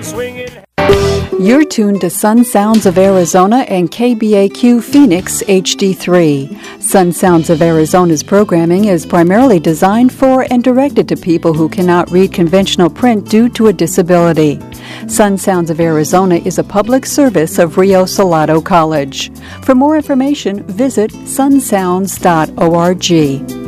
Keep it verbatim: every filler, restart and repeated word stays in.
swinging. You're tuned to Sun Sounds of Arizona and K B A Q Phoenix H D three. Sun Sounds of Arizona's programming is primarily designed for and directed to people who cannot read conventional print due to a disability. Sun Sounds of Arizona is a public service of Rio Salado College. For more information, visit sun sounds dot org.